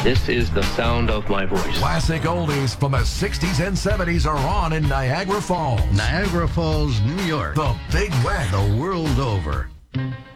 This is the sound of my voice. Classic oldies from the 60s and 70s are on in Niagara Falls. Niagara Falls, New York. The Big Wet. The world over.